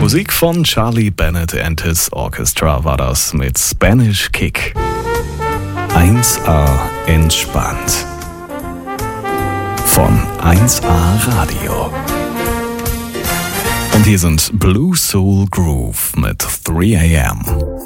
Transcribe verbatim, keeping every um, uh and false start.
Musik von Charlie Bennett and his Orchestra war das mit Spanish Kick. eins A entspannt. Von eins A Radio. Und hier sind Blue Soul Groove mit three a m